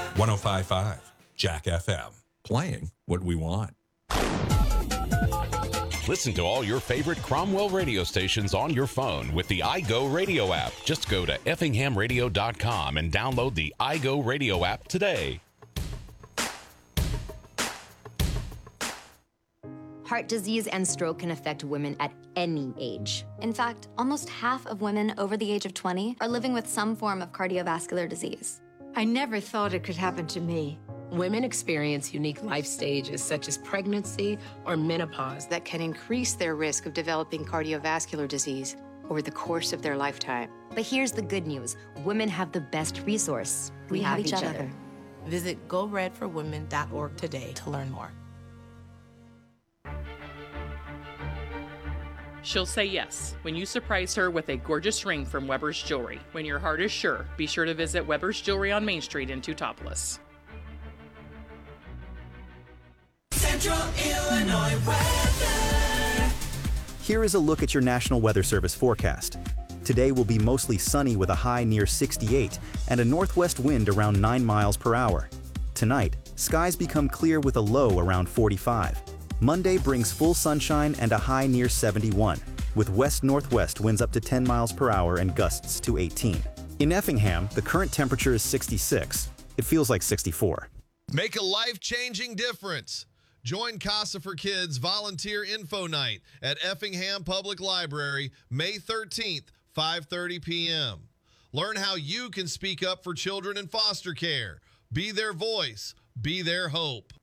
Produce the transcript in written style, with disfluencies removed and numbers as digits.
105.5 Jack FM. Playing what we want. Listen to all your favorite Cromwell radio stations on your phone with the iGo Radio app. Just go to effinghamradio.com and download the iGo Radio app today. Heart disease and stroke can affect women at any age. In fact, almost half of women over the age of 20 are living with some form of cardiovascular disease. I never thought it could happen to me. Women experience unique life stages such as pregnancy or menopause that can increase their risk of developing cardiovascular disease over the course of their lifetime. But here's the good news. Women have the best resource. We have each other. Visit GoRedForWomen.org today to learn more. She'll say yes when you surprise her with a gorgeous ring from Weber's Jewelry. When your heart is sure, be sure to visit Weber's Jewelry on Main Street in Teutopolis. Central Illinois weather. Here is a look at your National Weather Service forecast. Today will be mostly sunny with a high near 68 and a northwest wind around 9 miles per hour. Tonight, skies become clear with a low around 45. Monday brings full sunshine and a high near 71, with west-northwest winds up to 10 miles per hour and gusts to 18. In Effingham, the current temperature is 66. It feels like 64. Make a life-changing difference. Join Casa for Kids Volunteer Info Night at Effingham Public Library, May 13th, 5:30 p.m. Learn how you can speak up for children in foster care. Be their voice. Be their hope.